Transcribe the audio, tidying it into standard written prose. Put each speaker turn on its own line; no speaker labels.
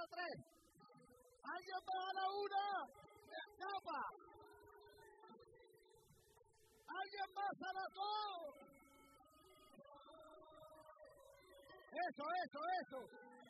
tres. Alguien va a la una. Se escapa. Alguien más a las dos. Eso.